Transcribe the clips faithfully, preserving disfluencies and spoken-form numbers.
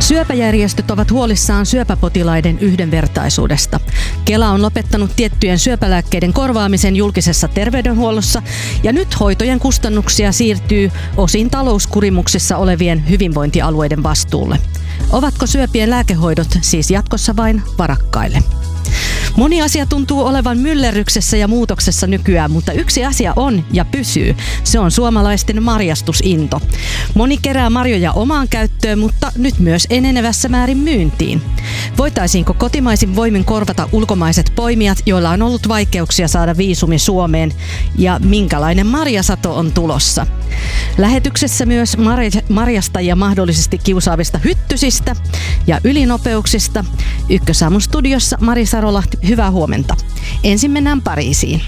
Syöpäjärjestöt ovat huolissaan syöpäpotilaiden yhdenvertaisuudesta. Kela on lopettanut tiettyjen syöpälääkkeiden korvaamisen julkisessa terveydenhuollossa ja nyt hoitojen kustannuksia siirtyy osin talouskurimuksissa olevien hyvinvointialueiden vastuulle. Ovatko syöpien lääkehoidot siis jatkossa vain varakkaille? Moni asia tuntuu olevan myllerryksessä ja muutoksessa nykyään, mutta yksi asia on ja pysyy. Se on suomalaisten marjastusinto. Moni kerää marjoja omaan käyttöön, mutta nyt myös enenevässä määrin myyntiin. Voitaisiinko kotimaisin voimin korvata ulkomaiset poimijat, joilla on ollut vaikeuksia saada viisumi Suomeen? Ja minkälainen marjasato on tulossa? Lähetyksessä myös marjastajia mahdollisesti kiusaavista hyttysistä ja ylinopeuksista. Ykkösaamun studiossa Mari Sarolahti, hyvää huomenta. Ensin mennään Pariisiin.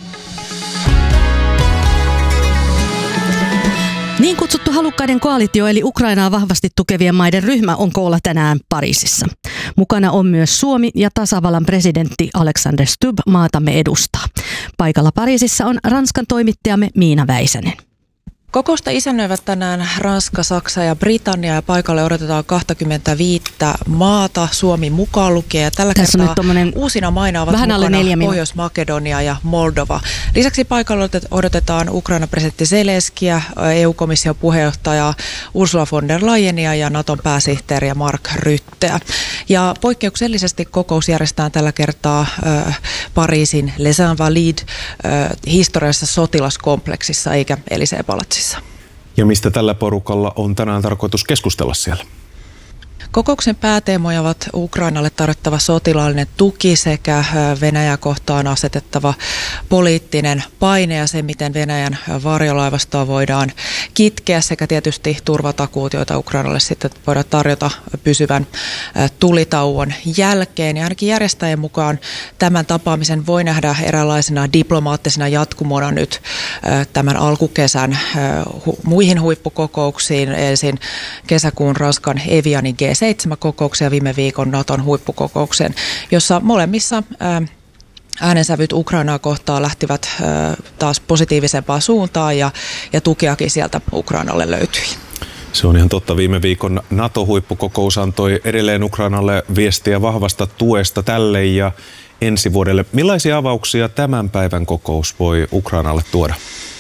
Niin kutsuttu halukkaiden koalitio eli Ukrainaa vahvasti tukevien maiden ryhmä on koolla tänään Pariisissa. Mukana on myös Suomi ja tasavallan presidentti Alexander Stubb maatamme edustaa. Paikalla Pariisissa on Ranskan toimittajamme Miina Väisänen. Kokousta isännöivät tänään Ranska, Saksa ja Britannia ja paikalle odotetaan kaksikymmentäviisi maata, Suomi mukaan lukien. Ja tällä Tässä kertaa uusina maina ovat mukana Pohjois-Makedonia ja Moldova. Lisäksi paikalla odotetaan Ukrainan presidentti Zelenskiä, E U-komission puheenjohtajaa Ursula von der Leyenia ja Naton pääsihteeriä Mark Rutteä. Ja poikkeuksellisesti kokous järjestetään tällä kertaa äh, Pariisin Les Invalides äh, historiallisessa sotilaskompleksissa eikä Élysée-palatsissa. Ja mistä tällä porukalla on tänään tarkoitus keskustella siellä? Kokouksen pääteemoja ovat Ukrainalle tarjottava sotilaallinen tuki sekä Venäjää kohtaan asetettava poliittinen paine ja se, miten Venäjän varjolaivastoa voidaan kitkeä sekä tietysti turvatakuut, joita Ukrainalle sitten voidaan tarjota pysyvän tulitauon jälkeen. Ja ainakin järjestäjien mukaan tämän tapaamisen voi nähdä eräänlaisena diplomaattisena jatkumona nyt tämän alkukesän muihin huippukokouksiin, ensin kesäkuun Ranskan Evianin G seitsemän kokouksia viime viikon Naton huippukokoukseen, jossa molemmissa äänensävyt Ukrainaa kohtaan lähtivät taas positiivisempaan suuntaan ja, ja tukeakin sieltä Ukrainalle löytyi. Se on ihan totta. Viime viikon NATO-huippukokous antoi edelleen Ukrainalle viestiä vahvasta tuesta tälle ja ensi vuodelle. Millaisia avauksia tämän päivän kokous voi Ukrainalle tuoda?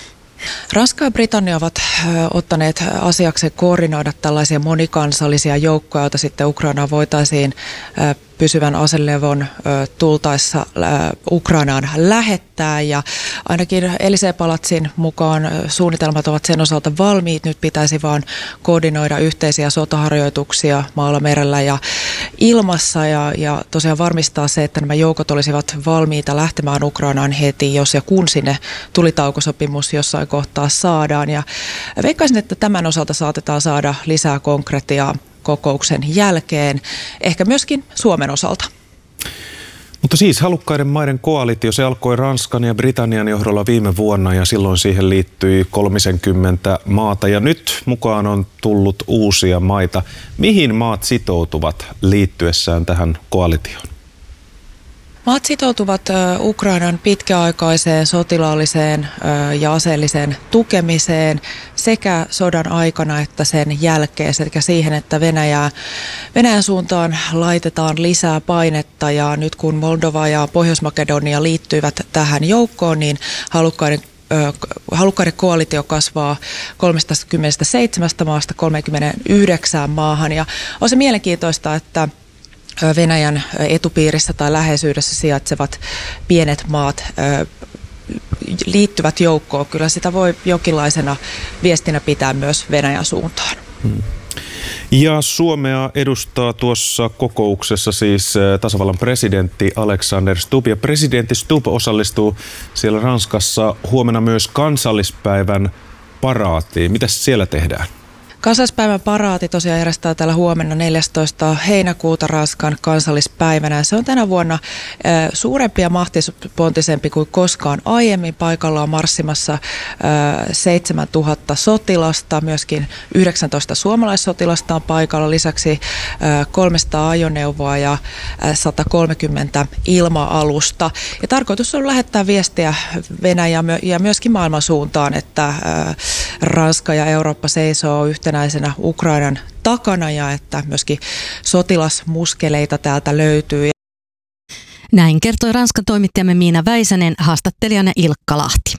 Ranska ja Britannia ovat ottaneet asiakseen koordinoida tällaisia monikansallisia joukkoja, joita sitten Ukrainaan voitaisiin pysyvän aselevon tultaessa Ukrainaan lähettää. Ja ainakin Élysée-palatsin mukaan suunnitelmat ovat sen osalta valmiit. Nyt pitäisi vaan koordinoida yhteisiä sotaharjoituksia maalla, merellä ja ilmassa ja, ja tosiaan varmistaa se, että nämä joukot olisivat valmiita lähtemään Ukrainaan heti, jos ja kun sinne tulitaukosopimus jossain kohtaa saadaan. Ja veikkaisin, että tämän osalta saatetaan saada lisää konkretiaa kokouksen jälkeen, ehkä myöskin Suomen osalta. Mutta siis halukkaiden maiden koalitio, se alkoi Ranskan ja Britannian johdolla viime vuonna ja silloin siihen liittyi kolmekymmentä maata ja nyt mukaan on tullut uusia maita. Mihin maat sitoutuvat liittyessään tähän koalitioon? Maat sitoutuvat Ukrainan pitkäaikaiseen sotilaalliseen ja aseelliseen tukemiseen sekä sodan aikana että sen jälkeen, sekä siihen, että Venäjää, Venäjän suuntaan laitetaan lisää painetta ja nyt kun Moldova ja Pohjois-Makedonia liittyivät tähän joukkoon, niin halukkaiden Halukkaiden koalitio kasvaa kolmekymmentäseitsemän maasta kolmekymmentäyhdeksän maahan ja on se mielenkiintoista, että Venäjän etupiirissä tai läheisyydessä sijaitsevat pienet maat liittyvät joukkoon. Kyllä sitä voi jonkinlaisena viestinä pitää myös Venäjän suuntaan. Hmm. Ja Suomea edustaa tuossa kokouksessa siis tasavallan presidentti Alexander Stubb. Ja presidentti Stubb osallistuu siellä Ranskassa huomenna myös kansallispäivän paraatiin. Mitäs siellä tehdään? Kansallispäivän paraati tosiaan järjestää täällä huomenna neljästoista heinäkuuta Ranskan kansallispäivänä. Se on tänä vuonna suurempi ja mahtispontisempi kuin koskaan aiemmin. Paikalla on marssimassa seitsemäntuhatta sotilasta, myöskin yhdeksäntoista suomalaissotilasta on paikalla. Lisäksi kolmesataa ajoneuvoa ja sata kolmekymmentä ilma-alusta. Ja tarkoitus on lähettää viestiä Venäjän ja myöskin maailman suuntaan, että Ranska ja Eurooppa seisoo yhteen yhtenäisenä Ukrainan takana ja että myöskin sotilasmuskeleita täältä löytyy. Näin kertoi Ranskan toimittajamme Miina Väisänen, haastattelijana Ilkka Lahti.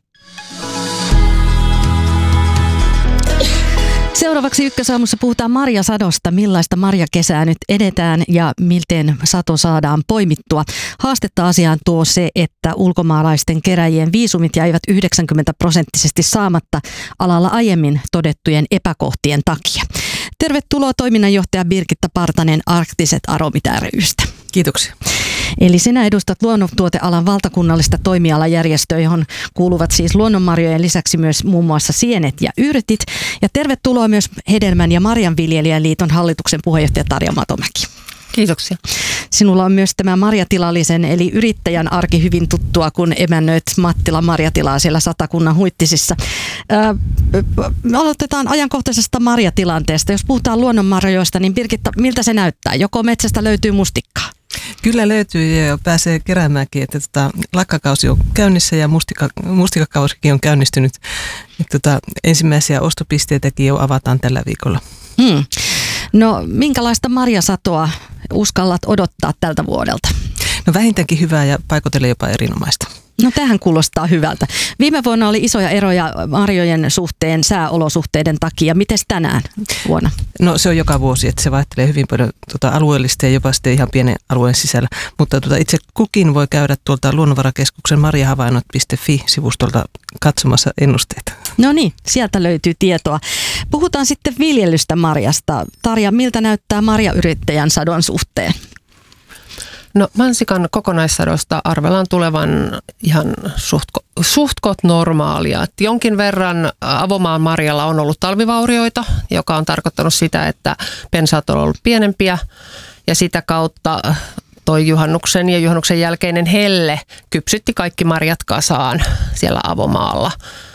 Seuraavaksi Ykkösaamussa puhutaan marjasadosta, millaista marjakesää nyt edetään ja miten sato saadaan poimittua. Haastetta asiaan tuo se, että ulkomaalaisten keräjien viisumit jäivät yhdeksänkymmentä prosenttisesti saamatta alalla aiemmin todettujen epäkohtien takia. Tervetuloa toiminnanjohtaja Birgitta Partanen Arktiset Aromit ry:stä. Kiitoksia. Eli sinä edustat luonnontuotealan valtakunnallista toimialajärjestöä, johon kuuluvat siis luonnonmarjojen lisäksi myös muun muassa sienet ja yrtit. Ja tervetuloa myös Hedelmän ja Marjanviljelijäliiton hallituksen puheenjohtaja Tarja Matomäki. Kiitoksia. Sinulla on myös tämä marjatilallisen eli yrittäjän arki hyvin tuttua, kun emännöit Mattilan marjatilaa siellä Satakunnan Huittisissa. Öö, me aloitetaan ajankohtaisesta marjatilanteesta. Jos puhutaan luonnonmarjoista, niin Birgitta, miltä se näyttää? Joko metsästä löytyy mustikkaa? Kyllä löytyy ja pääsee keräämäänkin, että tota, lakkakausi on käynnissä ja mustika, mustikakausikin on käynnistynyt. Että tota, ensimmäisiä ostopisteitäkin jo avataan tällä viikolla. Hmm. No minkälaista marjasatoa uskallat odottaa tältä vuodelta? No vähintäänkin hyvää ja paikoitellen jopa erinomaista. No tähän kuulostaa hyvältä. Viime vuonna oli isoja eroja marjojen suhteen sääolosuhteiden takia. Mites tänään vuonna? No se on joka vuosi, että se vaihtelee hyvin paljon tuota, alueellista ja jopa sitten ihan pienen alueen sisällä. Mutta tuota, itse kukin voi käydä tuolta Luonnonvarakeskuksen marjahavainnot piste fi-sivustolta katsomassa ennusteita. No niin, sieltä löytyy tietoa. Puhutaan sitten viljelystä marjasta. Tarja, miltä näyttää marjayrittäjän sadon suhteen? No mansikan kokonaissadosta arvellaan tulevan ihan suhtko, suhtkot normaalia. Et jonkin verran avomaan marjalla on ollut talvivaurioita, joka on tarkoittanut sitä, että pensaat on ollut pienempiä ja sitä kautta toi juhannuksen ja juhannuksen jälkeinen helle kypsytti kaikki marjat kasaan siellä avomaalla.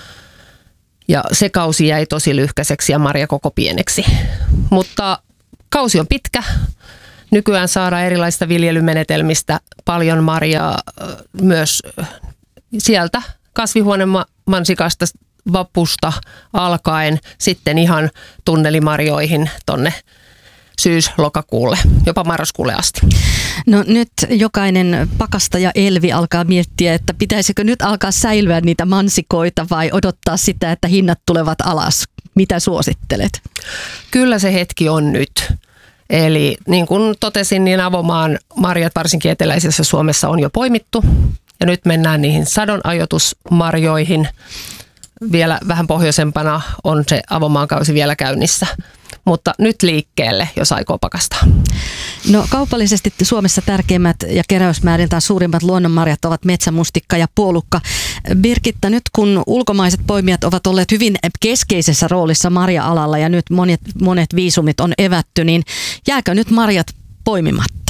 Ja se kausi jäi tosi lyhkäiseksi ja marja koko pieneksi. Mutta kausi on pitkä. Nykyään saadaan erilaisista viljelymenetelmistä paljon marjaa myös sieltä kasvihuonemansikasta vapusta alkaen sitten ihan tunnelimarjoihin tonne syys-lokakuulle, jopa marraskuulle asti. No nyt jokainen pakastaja Elvi alkaa miettiä, että pitäisikö nyt alkaa säilyä niitä mansikoita vai odottaa sitä, että hinnat tulevat alas. Mitä suosittelet? Kyllä se hetki on nyt. Eli niin kuin totesin, niin avomaan marjat varsinkin eteläisessä Suomessa on jo poimittu. Ja nyt mennään niihin sadonajoitusmarjoihin. Vielä vähän pohjoisempana on se avomaan kausi vielä käynnissä. Mutta nyt liikkeelle, jos aikoo pakastaa. No kaupallisesti Suomessa tärkeimmät ja keräysmääriltään suurimmat luonnonmarjat ovat metsämustikka ja puolukka. Birgitta, nyt kun ulkomaiset poimijat ovat olleet hyvin keskeisessä roolissa marja-alalla ja nyt monet, monet viisumit on evätty, niin jääkö nyt marjat poimimatta?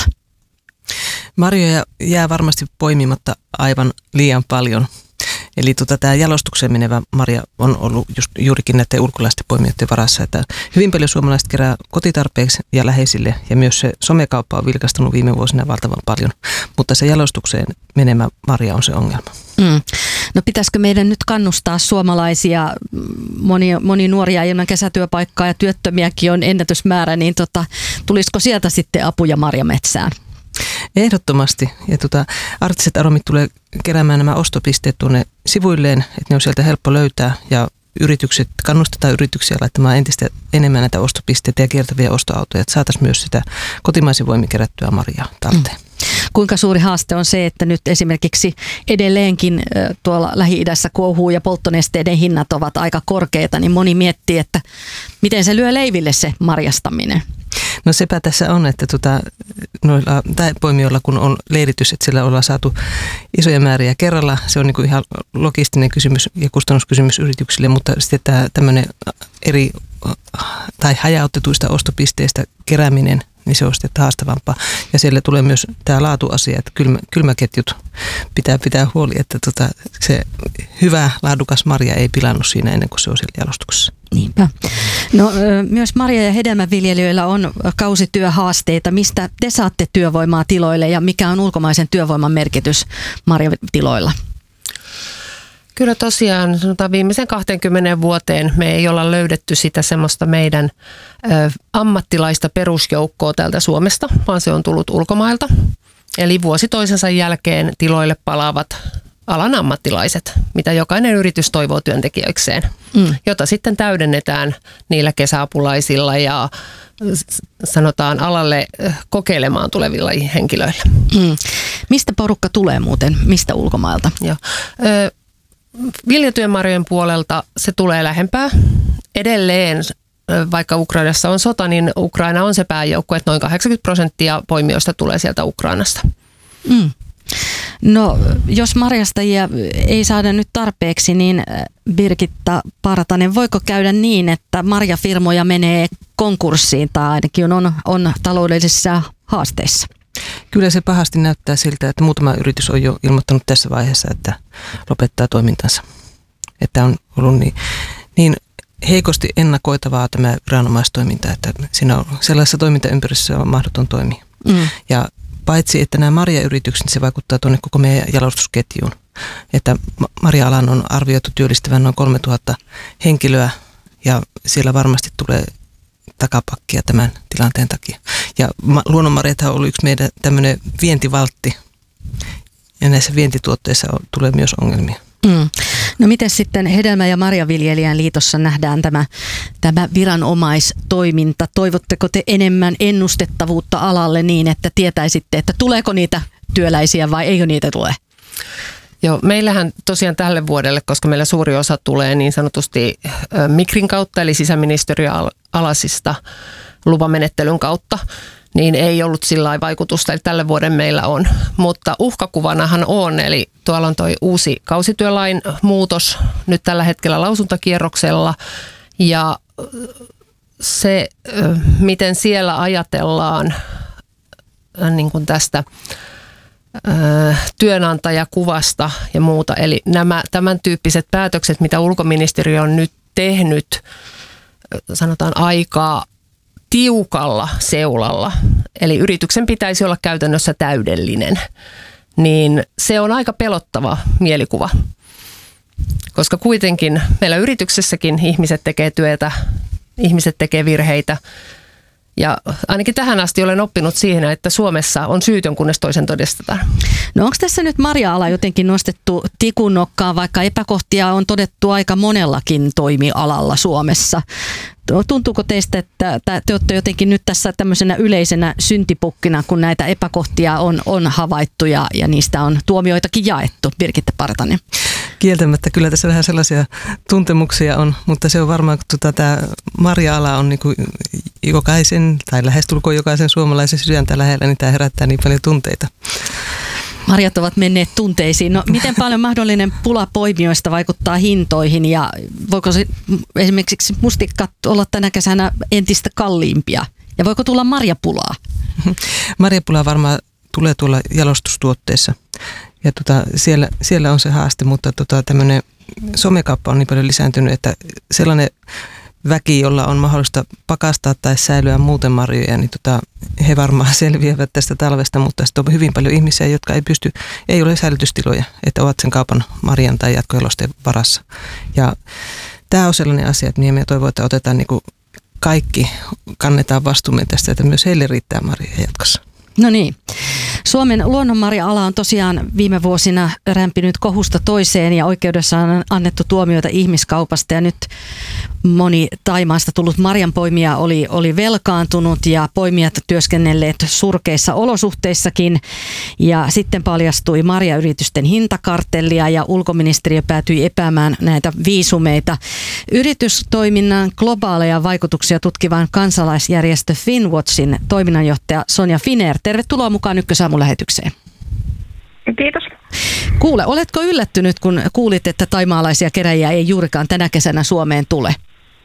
Marjoja jää varmasti poimimatta aivan liian paljon. Eli tota, tämä jalostukseen menevä marja on ollut just, juurikin näiden ulkolaisten poimijoiden varassa, että hyvin paljon suomalaiset kerää kotitarpeeksi ja läheisille, ja myös se somekauppa on vilkastunut viime vuosina valtavan paljon, mutta se jalostukseen menemä marja on se ongelma. Mm. No pitäisikö meidän nyt kannustaa suomalaisia, moni, moni nuoria ilman kesätyöpaikkaa ja työttömiäkin on ennätysmäärä, niin tota, tulisiko sieltä sitten apuja marjametsään? Ehdottomasti. Ja tuota, Arktiset Aromit tulee keräämään nämä ostopisteet tuonne sivuilleen, että ne on sieltä helppo löytää ja yritykset, kannustetaan yrityksiä laittamaan entistä enemmän näitä ostopisteitä ja kiertäviä ostoautoja, että saataisiin myös sitä kotimaisin voimin kerättyä marjaa talteen. Mm. Kuinka suuri haaste on se, että nyt esimerkiksi edelleenkin tuolla Lähi-idässä kuohuu ja polttonesteiden hinnat ovat aika korkeita, niin moni miettii, että miten se lyö leiville se marjastaminen? No sepä tässä on, että tuota, noilla poimijoilla kun on leiritys, että siellä ollaan saatu isoja määriä kerralla. Se on niin kuin ihan logistinen kysymys ja kustannuskysymys yrityksille, mutta sitten tämä tämmöinen eri tai hajautetuista ostopisteistä kerääminen, niin se on sitten haastavampaa. Ja siellä tulee myös tämä laatuasia, että kylmä, kylmäketjut pitää pitää huoli, että tota, se hyvä laadukas marja ei pilannut siinä ennen kuin se on siellä jalostuksessa. Niinpä. No myös marja- ja hedelmäviljelijöillä on kausityöhaasteita. Mistä te saatte työvoimaa tiloille ja mikä on ulkomaisen työvoiman merkitys marjatiloilla? Kyllä tosiaan, sanotaan viimeisen kaksikymmentä vuoteen me ei olla löydetty sitä semmoista meidän ö, ammattilaista perusjoukkoa täältä Suomesta, vaan se on tullut ulkomailta. Eli vuosi toisensa jälkeen tiloille palaavat alan ammattilaiset, mitä jokainen yritys toivoo työntekijöikseen, mm. jota sitten täydennetään niillä kesäapulaisilla ja sanotaan alalle kokeilemaan tulevilla henkilöillä. Mm. Mistä porukka tulee muuten? Mistä ulkomailta? Joo. Ö, viljatyömarjojen puolelta se tulee lähempää. Edelleen, vaikka Ukrainassa on sota, niin Ukraina on se pääjoukko, että noin kahdeksankymmentä prosenttia poimijoista tulee sieltä Ukrainasta. Mm. No, jos marjastajia ei saada nyt tarpeeksi, niin Birgitta Partanen, voiko käydä niin, että marjafirmoja menee konkurssiin tai ainakin on, on taloudellisissa haasteissa? Kyllä se pahasti näyttää siltä, että muutama yritys on jo ilmoittanut tässä vaiheessa, että lopettaa toimintansa. Että on ollut niin, niin heikosti ennakoitavaa tämä viranomaistoiminta, että siinä on sellaisessa toimintaympäristössä on mahdoton toimia. Mm. Ja paitsi, että nämä marjayritykset, se vaikuttaa tuonne koko meidän jalostusketjuun. Että marja-alan on arvioitu työllistävän noin kolmetuhatta henkilöä ja siellä varmasti tulee takapakkia tämän tilanteen takia. Ja luonnonmarjathan on ollut yksi meidän tämmöinen vientivaltti ja näissä vientituotteissa on, tulee myös ongelmia. Mm. No miten sitten Hedelmä- ja Marjaviljelijän liitossa nähdään tämä, tämä viranomaistoiminta? Toivotteko te enemmän ennustettavuutta alalle niin, että tietäisitte, että tuleeko niitä työläisiä vai eikö niitä tule? Joo, meillähän tosiaan tälle vuodelle, koska meillä suuri osa tulee niin sanotusti Migrin kautta, eli sisäministeriön alasista lupamenettelyn kautta, niin ei ollut sillä lailla vaikutusta, eli tälle vuoden meillä on. Mutta uhkakuvanahan on, eli tuolla on toi uusi kausityölain muutos nyt tällä hetkellä lausuntakierroksella, ja se, miten siellä ajatellaan niin kuin tästä työnantajakuvasta ja muuta, eli nämä tämän tyyppiset päätökset, mitä ulkoministeriö on nyt tehnyt, sanotaan aikaa tiukalla seulalla, eli yrityksen pitäisi olla käytännössä täydellinen, niin se on aika pelottava mielikuva, koska kuitenkin meillä yrityksessäkin ihmiset tekee työtä, ihmiset tekee virheitä, ja ainakin tähän asti olen oppinut siihen, että Suomessa on syytön, kunnes toisen todistetaan. No onko tässä nyt marja-ala jotenkin nostettu tikun nokkaan, vaikka epäkohtia on todettu aika monellakin toimialalla Suomessa? Tuntuuko teistä, että te olette jotenkin nyt tässä tämmöisenä yleisenä syntipukkina, kun näitä epäkohtia on, on havaittu ja, ja niistä on tuomioitakin jaettu? Birgitta Partanen. Kieltämättä kyllä tässä vähän sellaisia tuntemuksia on, mutta se on varmaan, että tota, tämä marja-ala on niin kuin jokaisen tai lähestulkoon jokaisen suomalaisen sydäntä lähellä, niin tämä herättää niin paljon tunteita. Marjat ovat menneet tunteisiin. No, miten paljon mahdollinen pula poimijoista vaikuttaa hintoihin ja voiko se, esimerkiksi mustikkat olla tänä kesänä entistä kalliimpia ja voiko tulla marjapulaa? Marjapulaa varmaan tulee tuolla jalostustuotteissa ja tota, siellä, siellä on se haaste, mutta tota, tämmöinen somekauppa on niin paljon lisääntynyt, että sellainen väki, jolla on mahdollista pakastaa tai säilyä muuten marjoja, niin tota, he varmaan selviävät tästä talvesta, mutta sitten on hyvin paljon ihmisiä, jotka ei pysty, ei ole säilytystiloja, että ovat sen kaupan marjan tai jatkojalosteen varassa. Ja tämä on sellainen asia, että minä toivon, että otetaan niin kuin kaikki, kannetaan vastuumme tästä, että myös heille riittää marjoja jatkossa. No niin. Suomen luonnonmarja-ala on tosiaan viime vuosina rämpinyt kohusta toiseen ja oikeudessa on annettu tuomioita ihmiskaupasta ja nyt moni Thaimaasta tullut marjanpoimija oli, oli velkaantunut ja poimijat työskennelleet surkeissa olosuhteissakin ja sitten paljastui marjayritysten hintakartellia ja ulkoministeriö päätyi epäämään näitä viisumeita. Yritystoiminnan globaaleja vaikutuksia tutkivan kansalaisjärjestö Finnwatchin toiminnanjohtaja Sonja Finer, tervetuloa mukaan Ykkösaamun lähetykseen. Kiitos. Kuule, oletko yllättynyt, kun kuulit, että thaimaalaisia keräjiä ei juurikaan tänä kesänä Suomeen tule?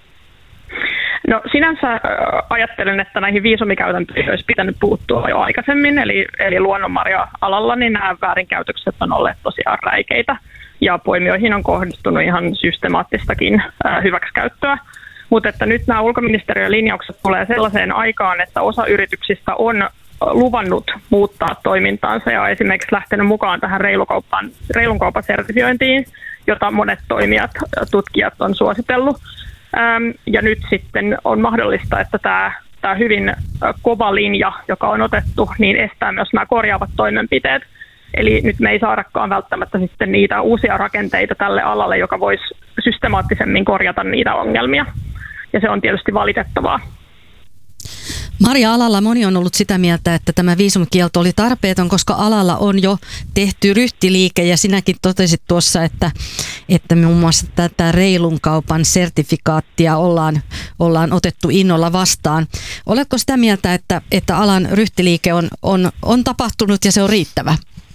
No sinänsä ajattelen, että näihin viisumikäytäntöihin olisi pitänyt puuttua jo aikaisemmin, eli, eli luonnonmarja-alalla niin nämä väärinkäytökset on olleet tosiaan räikeitä ja poimijoihin on kohdistunut ihan systemaattistakin äh, hyväksikäyttöä. Mutta että nyt nämä ulkoministeriön linjaukset tulee sellaiseen aikaan, että osa yrityksistä on luvannut muuttaa toimintaansa ja esimerkiksi lähtenyt mukaan tähän reilun kaupan, reilun kaupan sertifiointiin. jota monet toimijat, tutkijat on suositellut. Ja nyt sitten on mahdollista, että tämä, tämä hyvin kova linja, joka on otettu, niin estää myös nämä korjaavat toimenpiteet. Eli nyt me ei saadakaan välttämättä sitten niitä uusia rakenteita tälle alalle, joka voisi systemaattisemmin korjata niitä ongelmia. Ja se on tietysti valitettavaa. Marja-alalla moni on ollut sitä mieltä, että tämä viisumikielto oli tarpeeton, koska alalla on jo tehty ryhtiliike ja sinäkin totesit tuossa, että, että muun muassa tätä reilun kaupan sertifikaattia ollaan, ollaan otettu innolla vastaan. Oletko sitä mieltä, että, että alan ryhtiliike on, on, on tapahtunut ja se on riittävä?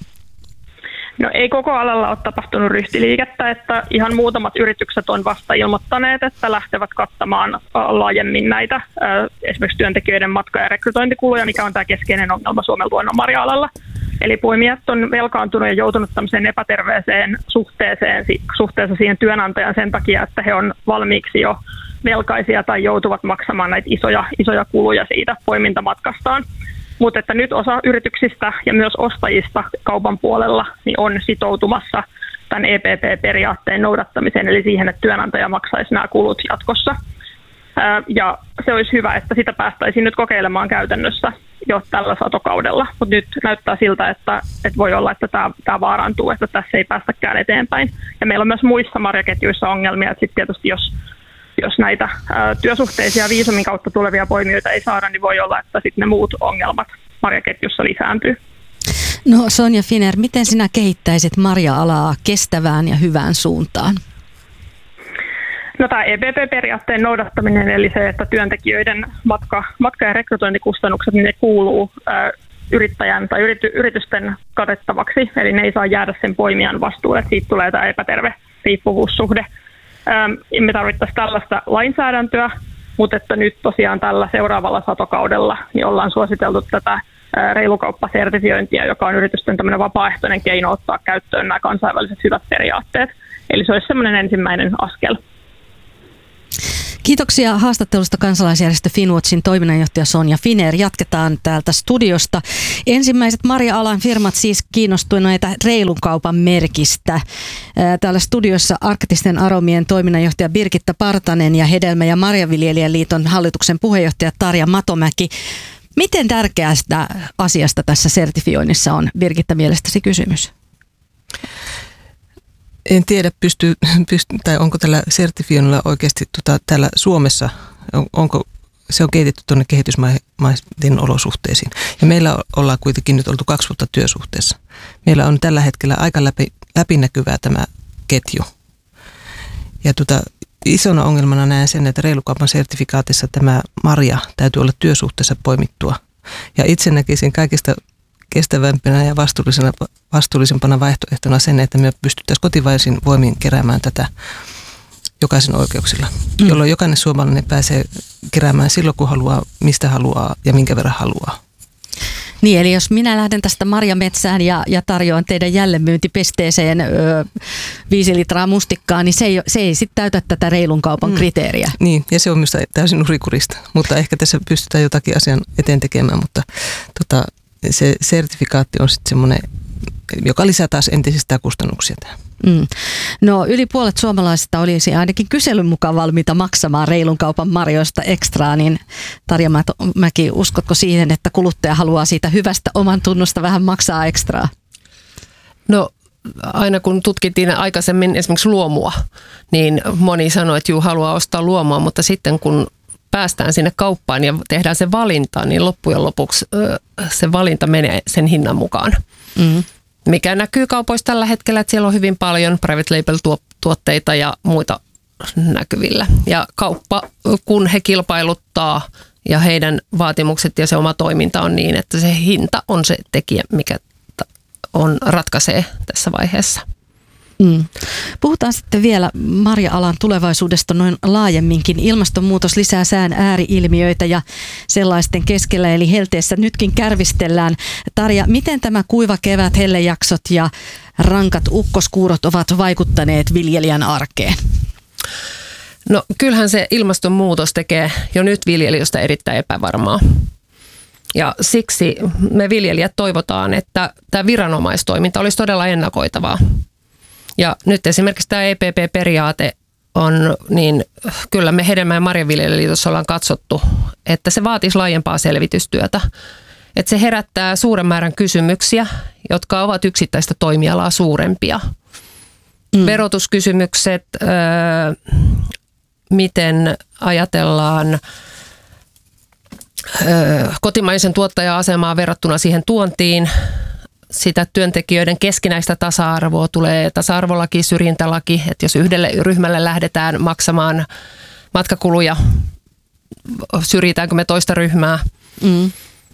No ei koko alalla ole tapahtunut ryhtiliikettä, että ihan muutamat yritykset on vasta ilmoittaneet, että lähtevät kattamaan laajemmin näitä esimerkiksi työntekijöiden matka- ja rekrytointikuluja, mikä on tämä keskeinen ongelma Suomen luonnonmarja-alalla. Eli poimijat on velkaantunut ja joutunut tämmöiseen epäterveeseen suhteeseen, suhteessa siihen työnantajan sen takia, että he on valmiiksi jo velkaisia tai joutuvat maksamaan näitä isoja, isoja kuluja siitä poimintamatkastaan. Mutta että nyt osa yrityksistä ja myös ostajista kaupan puolella niin on sitoutumassa tämän E P P-periaatteen noudattamiseen, eli siihen, että työnantaja maksaisi nämä kulut jatkossa. Ja se olisi hyvä, että sitä päästäisiin nyt kokeilemaan käytännössä jo tällä satokaudella. Mutta nyt näyttää siltä, että, että voi olla, että tämä, tämä vaarantuu, että tässä ei päästäkään eteenpäin. Ja meillä on myös muissa marjaketjuissa ongelmia, että sitten tietysti jos Jos näitä ä, työsuhteisia viisumin kautta tulevia poimijoita ei saada, niin voi olla, että sitten ne muut ongelmat marjaketjussa lisääntyy. No Sonja Finer, miten sinä kehittäisit marja-alaa kestävään ja hyvään suuntaan? No tämä E P P-periaatteen noudattaminen, eli se, että työntekijöiden matka, matka- ja rekrytointikustannukset, niin ne kuuluu ä, yrittäjän tai yrity, yritysten katettavaksi, eli ne ei saa jäädä sen poimijan vastuulle, että siitä tulee tämä epäterve riippuvuussuhde. Me tarvittaisiin tällaista lainsäädäntöä, mutta että nyt tosiaan tällä seuraavalla satokaudella niin ollaan suositeltu tätä reilukauppasertifiointia, joka on yritysten tämmöinen vapaaehtoinen keino ottaa käyttöön nämä kansainväliset hyvät periaatteet. Eli se olisi semmoinen ensimmäinen askel. Kiitoksia haastattelusta kansalaisjärjestö Finnwatchin toiminnanjohtaja Sonja Finer. Jatketaan täältä studiosta. Ensimmäiset marja-alan firmat siis kiinnostuneita reilun kaupan merkistä. Täällä studiossa Arktisten aromien toiminnanjohtaja Birgitta Partanen ja Hedelmä- ja Marjanviljelijäliiton hallituksen puheenjohtaja Tarja Matomäki. Miten tärkeästä asiasta tässä sertifioinnissa on, Birgitta, mielestäsi kysymys? En tiedä, pystyy, pystyy, tai onko tällä sertifioinnilla oikeasti tota, täällä Suomessa, on, onko se on kehitetty tuonne kehitysmaiden olosuhteisiin. Ja meillä ollaan kuitenkin nyt oltu kaksi vuotta työsuhteessa. Meillä on tällä hetkellä aika läpi, läpinäkyvää tämä ketju. Ja tota, isona ongelmana näen sen, että reilukaupan sertifikaatissa tämä marja täytyy olla työsuhteessa poimittua. Ja itse näkisin kaikista kestävämpänä ja vastuullisena, vastuullisempana vaihtoehtona sen, että me pystyttäisiin kotivaisin voimin keräämään tätä jokaisen oikeuksilla, mm. jolloin jokainen suomalainen pääsee keräämään silloin, kun haluaa, mistä haluaa ja minkä verran haluaa. Niin, eli jos minä lähden tästä marjametsään ja, ja tarjoan teidän jälleenmyyntipesteeseen öö, viisi litraa mustikkaa, niin se ei, se ei sitten täytä tätä reilun kaupan mm. kriteeriä. Niin, ja se on minusta täysin urikurista, mutta ehkä tässä pystytään jotakin asian eteen tekemään, mutta tota, se sertifikaatti on sitten semmoinen, joka lisää taas entisestään kustannuksia tähän. Mm. No yli puolet suomalaisista olisi ainakin kyselyn mukaan valmiita maksamaan reilun kaupan marjoista ekstraa, niin Tarja Mäki, uskotko siihen, että kuluttaja haluaa siitä hyvästä oman tunnosta vähän maksaa ekstraa? No aina kun tutkittiin aikaisemmin esimerkiksi luomua, niin moni sanoi, että juu haluaa ostaa luomua, mutta sitten kun päästään sinne kauppaan ja tehdään se valinta, niin loppujen lopuksi se valinta menee sen hinnan mukaan. Mm. Mikä näkyy kaupoissa tällä hetkellä, että siellä on hyvin paljon private label-tuotteita ja muita näkyvillä. Ja kauppa, kun he kilpailuttaa ja heidän vaatimukset ja se oma toiminta on niin, että se hinta on se tekijä, mikä on ratkaisee tässä vaiheessa. Mm. Puhutaan sitten vielä marja-alan tulevaisuudesta noin laajemminkin. Ilmastonmuutos lisää sään ääri-ilmiöitä ja sellaisten keskellä, eli helteessä nytkin kärvistellään. Tarja, miten tämä kuiva kevät, hellejaksot ja rankat ukkoskuurot ovat vaikuttaneet viljelijän arkeen? No kyllähän se ilmastonmuutos tekee jo nyt viljelijöistä erittäin epävarmaa. Ja siksi me viljelijät toivotaan, että tämä viranomaistoiminta olisi todella ennakoitavaa. Ja nyt esimerkiksi tämä E P P-periaate on, niin kyllä me Hedelmä- ja Marjanviljelijäliitossa ollaan katsottu, että se vaatisi laajempaa selvitystyötä. Että se herättää suuren määrän kysymyksiä, jotka ovat yksittäistä toimialaa suurempia. Mm. Verotuskysymykset, öö, miten ajatellaan öö, kotimaisen tuottajan asemaa verrattuna siihen tuontiin, sitä työntekijöiden keskinäistä tasa-arvoa, tulee tasa-arvolaki, syrjintälaki, että jos yhdelle ryhmälle lähdetään maksamaan matkakuluja, syrjitäänkö me toista ryhmää. Mm.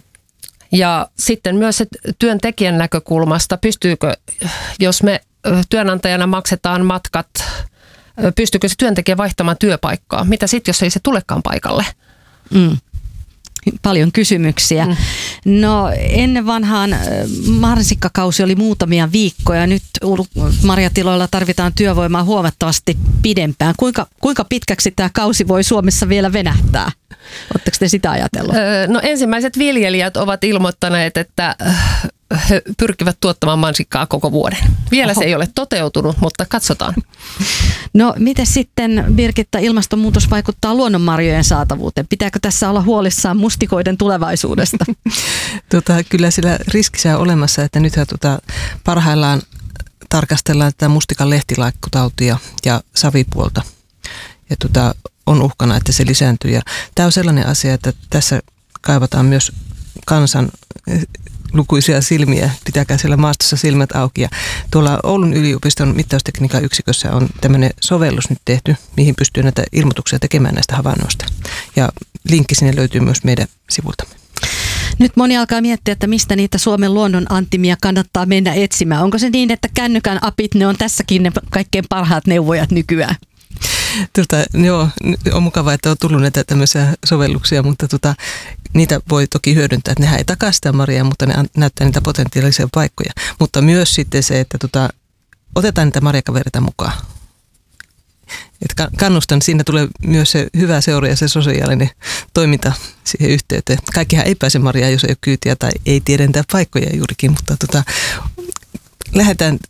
Ja sitten myös se työntekijän näkökulmasta, pystyykö, jos me työnantajana maksetaan matkat, pystyykö se työntekijä vaihtamaan työpaikkaa? Mitä sitten, jos ei se tulekaan paikalle? Mm. Paljon kysymyksiä. Mm. No ennen vanhaan marsikkakausi oli muutamia viikkoja. Nyt marjatiloilla tarvitaan työvoimaa huomattavasti pidempään. Kuinka, kuinka pitkäksi tämä kausi voi Suomessa vielä venähtää? Oletteko te sitä ajatellut? No ensimmäiset viljelijät ovat ilmoittaneet, että he pyrkivät tuottamaan mansikkaa koko vuoden. Vielä Oho. Se ei ole toteutunut, mutta katsotaan. No miten sitten, Birgitta, ilmastonmuutos vaikuttaa luonnonmarjojen saatavuuteen? Pitääkö tässä olla huolissaan mustikoiden tulevaisuudesta? tota, kyllä sillä riskissä on olemassa, että nythän tota, parhaillaan tarkastellaan tätä mustikan lehtilaikkutautia ja savipuolta. Ja tota, on uhkana, että se lisääntyy. Ja tämä on sellainen asia, että tässä kaivataan myös kansan lukuisia silmiä, pitäkää siellä maastossa silmät auki. Ja tuolla Oulun yliopiston mittaustekniikan yksikössä on tämmöinen sovellus nyt tehty, mihin pystyy näitä ilmoituksia tekemään näistä havainnoista. Ja linkki sinne löytyy myös meidän sivultamme. Nyt moni alkaa miettiä, että mistä niitä Suomen luonnon antimia kannattaa mennä etsimään. Onko se niin, että kännykän apit, ne on tässäkin ne kaikkein parhaat neuvojat nykyään? Tota, joo, on mukavaa, että on tullut näitä tämmöisiä sovelluksia, mutta tota, niitä voi toki hyödyntää, että nehän ei takaa sitä marjaa, mutta ne näyttää niitä potentiaalisia paikkoja. Mutta myös sitten se, että tota, otetaan niitä marjakavereita mukaan. Et kannustan, siinä tulee myös se hyvä seura ja se sosiaalinen toiminta siihen yhteyteen. Kaikkihan ei pääse marjaan, jos ei ole kyytiä tai ei tiedä niitä paikkoja juurikin, mutta tota, lähdetään